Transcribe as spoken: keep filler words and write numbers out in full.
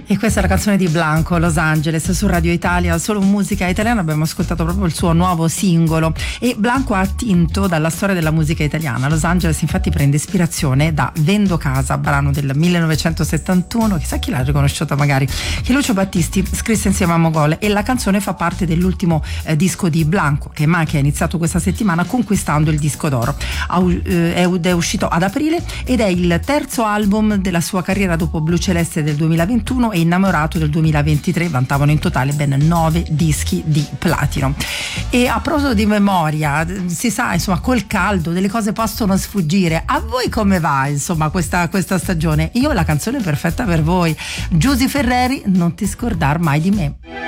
E questa è la canzone di Blanco, Los Angeles, su Radio Italia, solo musica italiana. Abbiamo ascoltato proprio il suo nuovo singolo e Blanco ha attinto dalla storia della musica italiana. Los Angeles infatti prende ispirazione da Vendo Casa, brano del millenovecentosettantuno, chissà chi l'ha riconosciuta magari, che Lucio Battisti scrisse insieme a Mogol, e la canzone fa parte dell'ultimo eh, disco di Blanco, che Manchi ha iniziato questa settimana conquistando il disco d'oro. Ha, eh, ed è uscito ad aprile ed è il terzo album della sua carriera dopo Blu Celeste del duemilaventuno e Innamorato del duemilaventitré. Vantavano in totale ben nove dischi di platino. E a proposito di memoria, si sa, insomma, col caldo delle cose possono sfuggire. A voi come va, insomma, questa, questa stagione? Io ho la canzone perfetta per voi, Giusy Ferreri, Non ti scordar mai di me.